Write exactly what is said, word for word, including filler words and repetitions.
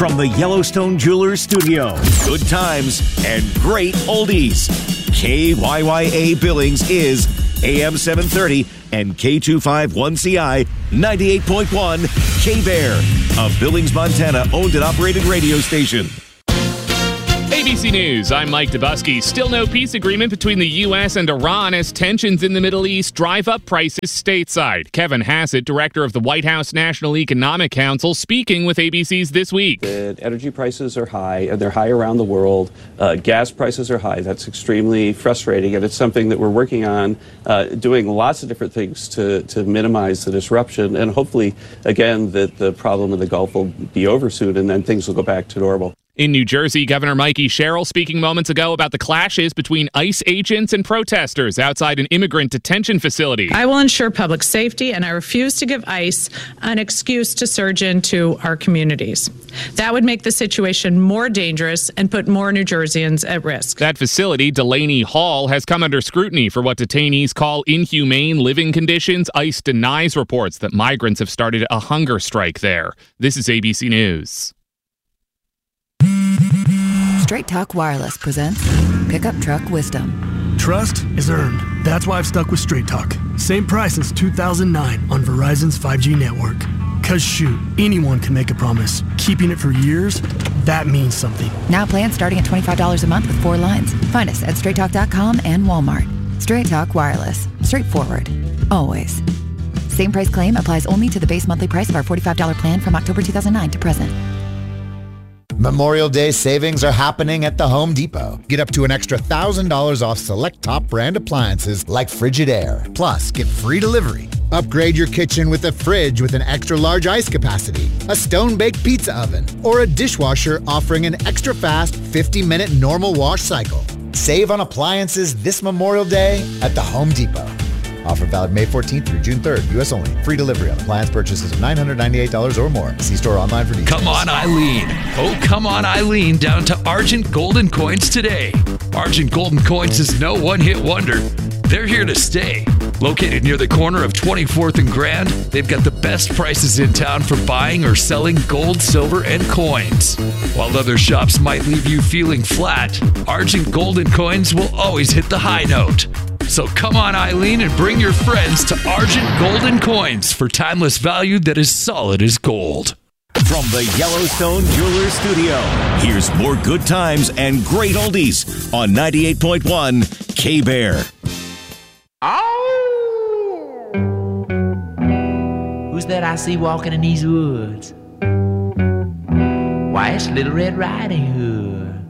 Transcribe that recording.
From the Yellowstone Jewelers Studio, good times and great oldies. K Y Y A Billings is A M seven thirty and K two fifty-one C I ninety-eight point one K-Bear, a Billings, Montana owned and operated radio station. A B C News, I'm Mike Dubusky. Still no peace agreement between the U S and Iran as tensions in the Middle East drive up prices stateside. Kevin Hassett, director of the White House National Economic Council, speaking with A B C's This Week. The energy prices are high, and they're high around the world. Uh, gas prices are high. That's extremely frustrating, and it's something that we're working on, uh, doing lots of different things to, to minimize the disruption, and hopefully, again, that the problem in the Gulf will be over soon, and then things will go back to normal. In New Jersey, Governor Mikey Sherrill speaking moments ago about the clashes between ICE agents and protesters outside an immigrant detention facility. I will ensure public safety, and I refuse to give ICE an excuse to surge into our communities. That would make the situation more dangerous and put more New Jerseyans at risk. That facility, Delaney Hall, has come under scrutiny for what detainees call inhumane living conditions. ICE denies reports that migrants have started a hunger strike there. This is A B C News. Straight Talk Wireless presents Pickup Truck Wisdom. Trust is earned. That's why I've stuck with Straight Talk. Same price since two thousand nine on Verizon's five G network. Cause shoot, anyone can make a promise. Keeping it for years, that means something. Now plans starting at twenty-five dollars a month with four lines. Find us at straight talk dot com and Walmart. Straight Talk Wireless. Straightforward. Always. Same price claim applies only to the base monthly price of our forty-five dollars plan from October two thousand nine to present. Memorial Day savings are happening at the Home Depot. Get up to an extra one thousand dollars off select top brand appliances like Frigidaire. Plus, get free delivery. Upgrade your kitchen with a fridge with an extra large ice capacity, a stone-baked pizza oven, or a dishwasher offering an extra fast fifty minute normal wash cycle. Save on appliances this Memorial Day at the Home Depot. Offer valid May fourteenth through June third. U S only. Free delivery on appliance purchases of nine hundred ninety-eight dollars or more. See store online for details. Come on, Eileen. Oh, come on, Eileen. Down to Argent Golden Coins today. Argent Golden Coins is no one-hit wonder. They're here to stay. Located near the corner of twenty-fourth and Grand, they've got the best prices in town for buying or selling gold, silver, and coins. While other shops might leave you feeling flat, Argent Golden Coins will always hit the high note. So come on, Eileen, and bring your friends to Argent Golden Coins for timeless value that is solid as gold. From the Yellowstone Jewelers Studio, here's more good times and great oldies on ninety-eight point one K-Bear. Oh! Who's that I see walking in these woods? Why, it's Little Red Riding Hood.